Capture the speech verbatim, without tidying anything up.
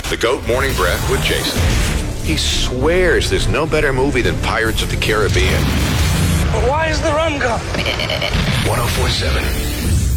The Goat Morning Breath with Jason. He swears there's no better movie than Pirates of the Caribbean. But why is the rum gone? one oh four point seven